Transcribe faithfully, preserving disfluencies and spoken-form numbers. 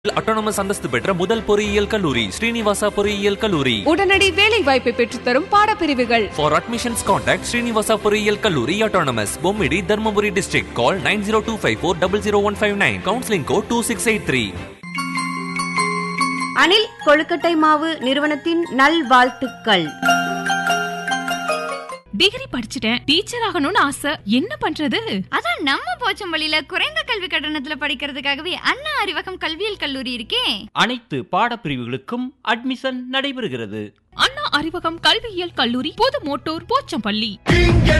Autonomous அந்தஸ்து பெற்ற முதல் பொறியியல் கல்லூரி ஸ்ரீனிவாசா பொறியியல் கல்லூரி. உடனடி வேலை வாய்ப்பை பெற்றுத்தரும் பாடப்பிரிவுகள். For admissions contact ஸ்ரீனிவாசா பொறியியல் கல்லூரி autonomous Bommidi Dharmapuri district. Call nine zero two five four zero zero one five nine. Counseling code two six eight three. Anil கொழுக்கட்டை மாவு நிறுவனத்தின் நல்வாழ்த்துக்கள். டிகிரி படிச்சுட்டேன், டீச்சர் ஆகணும்னு ஆசை, என்ன பண்றது? அதான் நம்ம போச்சம்பள்ளியில குறைந்த கல்வி கட்டணத்துல படிக்கிறதுக்காகவே அண்ணா அறிவகம் கல்வியியல் கல்லூரி இருக்கே. அனைத்து பாடப்பிரிவுகளுக்கும் அட்மிஷன் நடைபெறுகிறது. அண்ணா அறிவகம் கல்வியியல் கல்லூரி, புது மோட்டூர், போச்சம்பள்ளி.